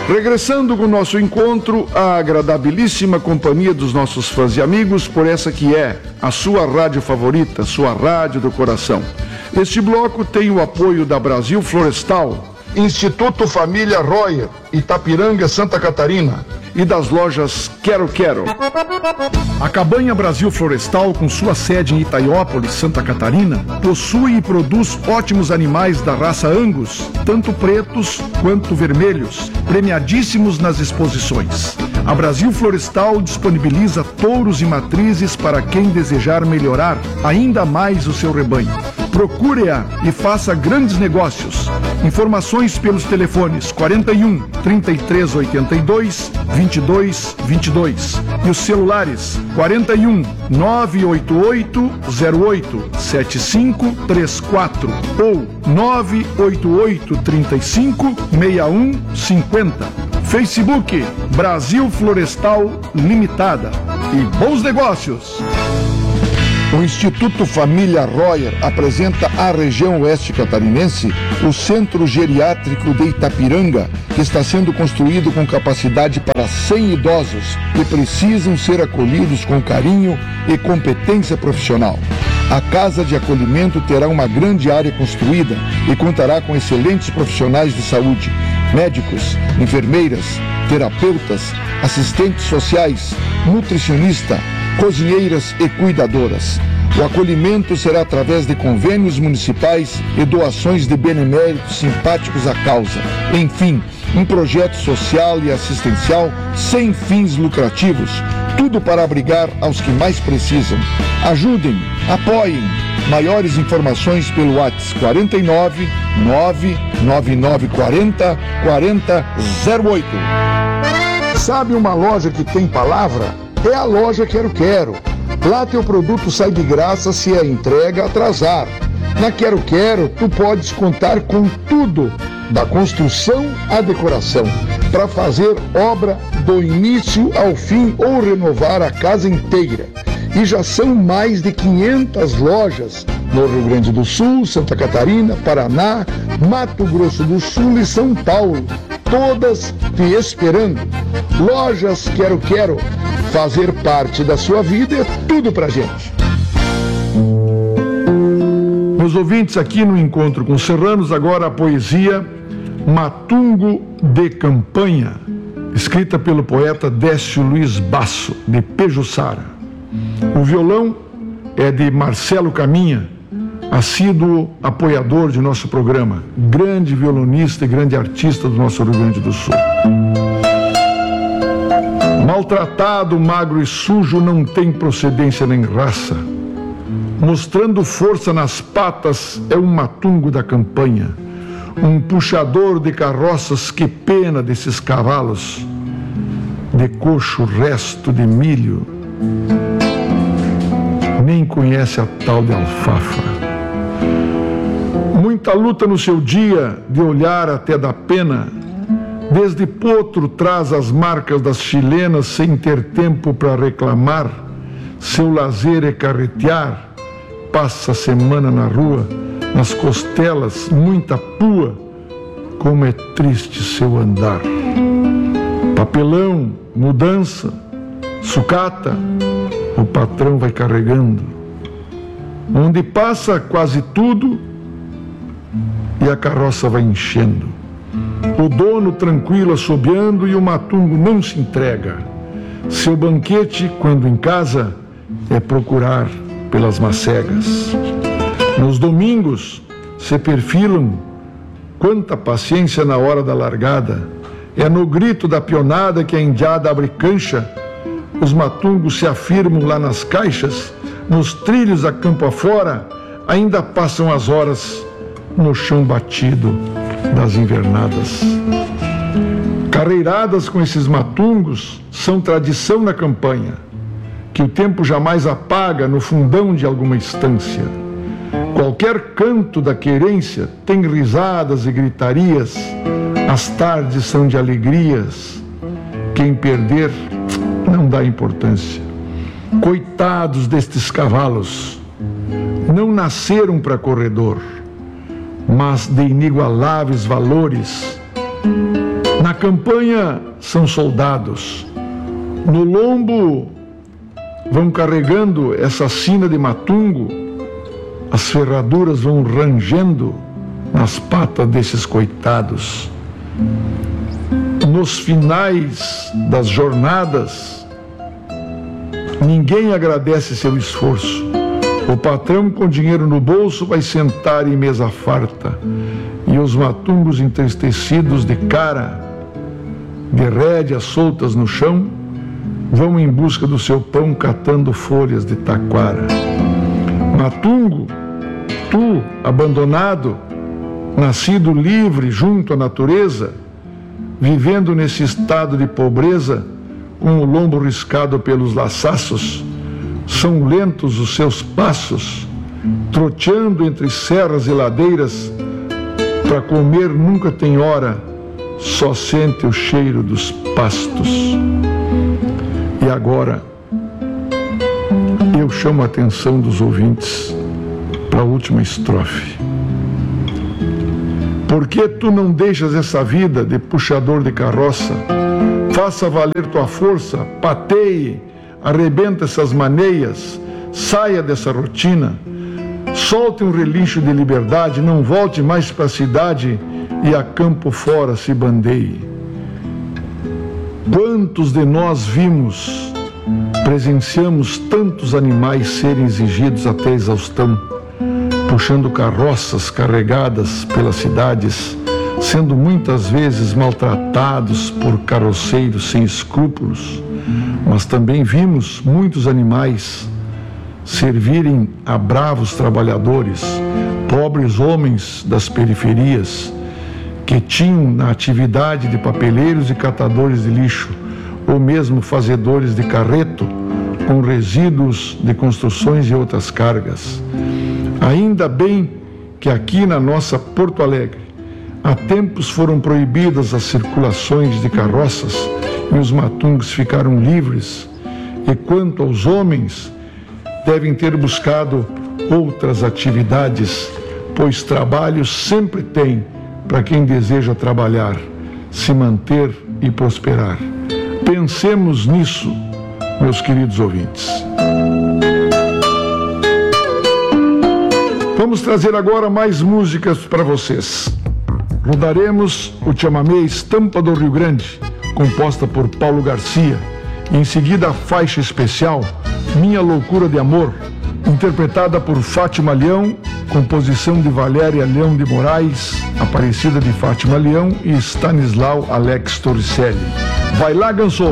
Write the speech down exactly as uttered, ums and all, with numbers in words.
Regressando com o nosso encontro, a agradabilíssima companhia dos nossos fãs e amigos por essa que é a sua rádio favorita, sua rádio do coração. Este bloco tem o apoio da Brasil Florestal, Instituto Família Royer, Itapiranga, Santa Catarina, e das lojas Quero Quero. A Cabanha Brasil Florestal, com sua sede em Itaiópolis, Santa Catarina, possui e produz ótimos animais da raça Angus, tanto pretos quanto vermelhos, premiadíssimos nas exposições. A Brasil Florestal disponibiliza touros e matrizes para quem desejar melhorar ainda mais o seu rebanho. Procure-a e faça grandes negócios. Informações pelos telefones quarenta e um, trinta e três, oitenta e dois, vinte e dois, vinte e dois e os celulares quarenta e um, nove oito oito, zero oito, sete cinco três quatro ou nove oito oito, trinta e cinco, sessenta e um cinquenta. Facebook Brasil Florestal Limitada. E bons negócios! O Instituto Família Royer apresenta à região oeste catarinense o Centro Geriátrico de Itapiranga, que está sendo construído com capacidade para cem idosos que precisam ser acolhidos com carinho e competência profissional. A Casa de Acolhimento terá uma grande área construída e contará com excelentes profissionais de saúde, médicos, enfermeiras, terapeutas, assistentes sociais, nutricionista, cozinheiras e cuidadoras. O acolhimento será através de convênios municipais e doações de beneméritos simpáticos à causa. Enfim, um projeto social e assistencial sem fins lucrativos, tudo para abrigar aos que mais precisam. Ajudem, apoiem. Maiores informações pelo WhatsApp quarenta e nove, nove nove nove quarenta, quarenta zero oito. Sabe uma loja que tem palavra? É a loja Quero Quero. Lá teu produto sai de graça se a entrega atrasar. Na Quero Quero, tu podes contar com tudo, da construção à decoração, para fazer obra do início ao fim ou renovar a casa inteira. E já são mais de quinhentas lojas no Rio Grande do Sul, Santa Catarina, Paraná, Mato Grosso do Sul e São Paulo, todas te esperando. Lojas Quero Quero. Fazer parte da sua vida é tudo pra gente. Meus ouvintes, aqui no Encontro com Serranos, agora a poesia Matungo de Campanha, escrita pelo poeta Décio Luiz Basso, de Pejuçara. O violão é de Marcelo Caminha, assíduo apoiador de nosso programa, grande violonista e grande artista do nosso Rio Grande do Sul. Maltratado, magro e sujo, não tem procedência nem raça. Mostrando força nas patas, é um matungo da campanha. Um puxador de carroças, que pena desses cavalos. De coxo, resto de milho. Nem conhece a tal de alfafa. Muita luta no seu dia, de olhar até da pena. Desde potro traz as marcas das chilenas sem ter tempo para reclamar. Seu lazer é carretear, passa a semana na rua, nas costelas muita pua, como é triste seu andar. Papelão, mudança, sucata, o patrão vai carregando. Onde passa quase tudo e a carroça vai enchendo. O dono tranquilo assobiando e o matungo não se entrega. Seu banquete, quando em casa, é procurar pelas macegas. Nos domingos se perfilam, quanta paciência na hora da largada. É no grito da pionada que a indiada abre cancha. Os matungos se afirmam lá nas caixas, nos trilhos a campo afora, ainda passam as horas no chão batido das invernadas. Carreiradas com esses matungos são tradição na campanha, que o tempo jamais apaga no fundão de alguma estância. Qualquer canto da querência tem risadas e gritarias, as tardes são de alegrias, quem perder não dá importância. Coitados destes cavalos, não nasceram para corredor, mas de inigualáveis valores. Na campanha são soldados. No lombo vão carregando essa sina de matungo, as ferraduras vão rangendo nas patas desses coitados. Nos finais das jornadas, ninguém agradece seu esforço. O patrão com dinheiro no bolso vai sentar em mesa farta, e os matungos entristecidos de cara, de rédeas soltas no chão, vão em busca do seu pão catando folhas de taquara. Matungo, tu, abandonado, nascido livre junto à natureza, vivendo nesse estado de pobreza, com o lombo riscado pelos laçaços, são lentos os seus passos, troteando entre serras e ladeiras, para comer nunca tem hora, só sente o cheiro dos pastos. E agora, eu chamo a atenção dos ouvintes para a última estrofe. Por que tu não deixas essa vida de puxador de carroça? Faça valer tua força, pateie, arrebenta essas maneias, saia dessa rotina, solte um relincho de liberdade, não volte mais para a cidade e a campo fora se bandeie. Quantos de nós vimos, presenciamos tantos animais serem exigidos até exaustão, puxando carroças carregadas pelas cidades, sendo muitas vezes maltratados por carroceiros sem escrúpulos, mas também vimos muitos animais servirem a bravos trabalhadores, pobres homens das periferias, que tinham na atividade de papeleiros e catadores de lixo, ou mesmo fazedores de carreto, com resíduos de construções e outras cargas. Ainda bem que aqui na nossa Porto Alegre, há tempos foram proibidas as circulações de carroças e os matungos ficaram livres, e quanto aos homens, devem ter buscado outras atividades, pois trabalho sempre tem para quem deseja trabalhar, se manter e prosperar. Pensemos nisso, meus queridos ouvintes. Vamos trazer agora mais músicas para vocês. Rodaremos o chamamé Estampa do Rio Grande, composta por Paulo Garcia. Em seguida, a faixa especial Minha Loucura de Amor, interpretada por Fátima Leão, composição de Valéria Leão de Moraes, Aparecida de Fátima Leão e Stanislau Alex Torricelli. Vai lá, Ganso!